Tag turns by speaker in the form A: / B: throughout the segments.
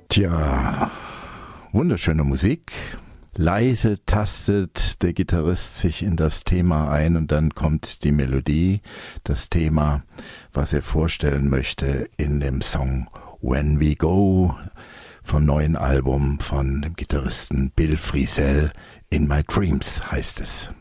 A: Tja, wunderschöne Musik. Leise tastet der Gitarrist sich in das Thema ein und dann kommt die Melodie, das Thema, was er vorstellen möchte in dem Song When We Go vom neuen Album von dem Gitarristen Bill Frisell. In My Dreams heißt es.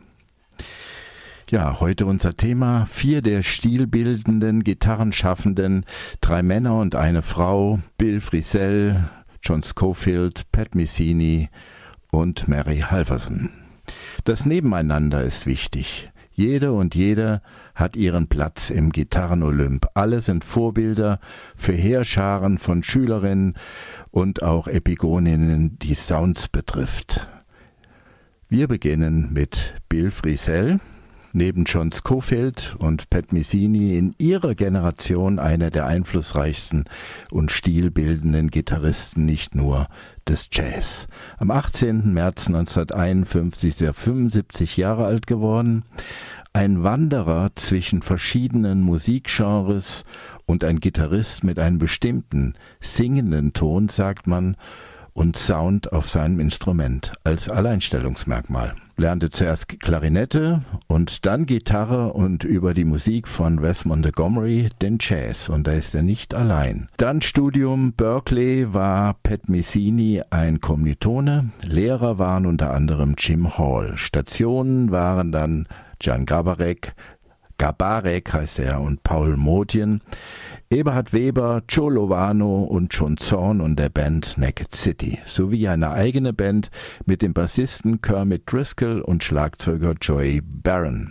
A: Ja, heute unser Thema: 4 der stilbildenden Gitarrenschaffenden, 3 Männer und eine Frau, Bill Frisell, John Scofield, Pat Metheny und Mary Halvorsen. Das Nebeneinander ist wichtig. Jede und jeder hat ihren Platz im Gitarrenolymp. Alle sind Vorbilder für Heerscharen von Schülerinnen und auch Epigoninnen, die Sounds betrifft. Wir beginnen mit Bill Frisell. Neben John Scofield und Pat Metheny in ihrer Generation einer der einflussreichsten und stilbildenden Gitarristen nicht nur des Jazz. Am 18. März 1951 ist er 75 Jahre alt geworden. Ein Wanderer zwischen verschiedenen Musikgenres und ein Gitarrist mit einem bestimmten singenden Ton, sagt man, und Sound auf seinem Instrument als Alleinstellungsmerkmal. Lernte zuerst Klarinette und dann Gitarre und über die Musik von Wes Montgomery den Jazz, und da ist er nicht allein. Dann Studium Berkeley, war Pat Metheny ein Kommilitone. Lehrer waren unter anderem Jim Hall. Stationen waren dann Jan Garbarek heißt er, und Paul Motian, Eberhard Weber, Joe Lovano und John Zorn und der Band Naked City, sowie eine eigene Band mit dem Bassisten Kermit Driscoll und Schlagzeuger Joey Barron.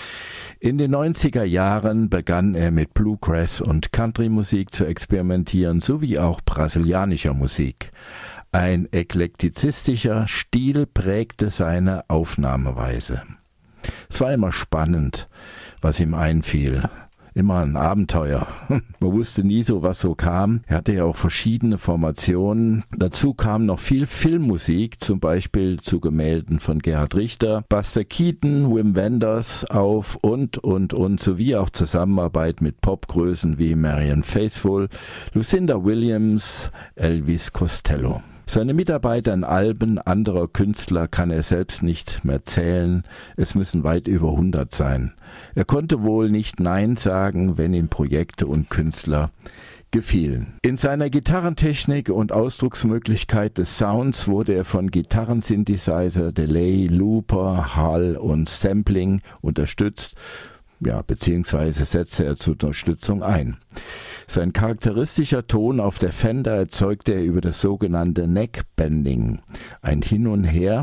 A: In den 90er Jahren begann er mit Bluegrass und Country-Musik zu experimentieren, sowie auch brasilianischer Musik. Ein eklektizistischer Stil prägte seine Aufnahmeweise. Es war immer spannend, was ihm einfiel. Immer ein Abenteuer. Man wusste nie so, was so kam. Er hatte ja auch verschiedene Formationen. Dazu kam noch viel Filmmusik, zum Beispiel zu Gemälden von Gerhard Richter, Buster Keaton, Wim Wenders auf und, sowie auch Zusammenarbeit mit Popgrößen wie Marianne Faithfull, Lucinda Williams, Elvis Costello. Seine Mitarbeiter an Alben anderer Künstler kann er selbst nicht mehr zählen. Es müssen weit über 100 sein. Er konnte wohl nicht Nein sagen, wenn ihm Projekte und Künstler gefielen. In seiner Gitarrentechnik und Ausdrucksmöglichkeit des Sounds wurde er von Gitarrensynthesizer, Delay, Looper, Hall und Sampling unterstützt. Beziehungsweise setzte er zur Unterstützung ein. Sein charakteristischer Ton auf der Fender erzeugte er über das sogenannte Neckbending, ein Hin und Her,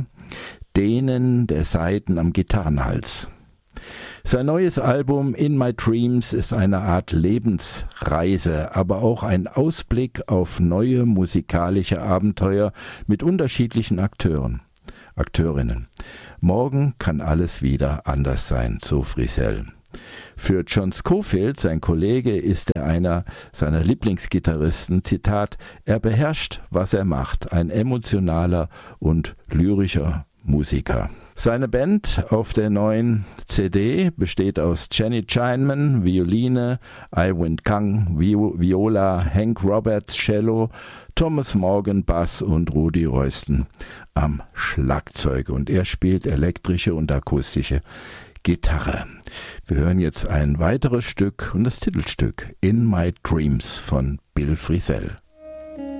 A: Dehnen der Saiten am Gitarrenhals. Sein neues Album In My Dreams ist eine Art Lebensreise, aber auch ein Ausblick auf neue musikalische Abenteuer mit unterschiedlichen Akteurinnen. Morgen kann alles wieder anders sein, so Frisell. Für John Scofield, sein Kollege, ist er einer seiner Lieblingsgitarristen. Zitat: Er beherrscht, was er macht, ein emotionaler und lyrischer Musiker. Seine Band auf der neuen CD besteht aus Jenny Chineman, Violine, Iwan Kang, Viola, Hank Roberts, Cello, Thomas Morgan, Bass und Rudi Royston am Schlagzeug. Und er spielt elektrische und akustische Gitarre. Wir hören jetzt ein weiteres Stück und das Titelstück In My Dreams von Bill Frisell.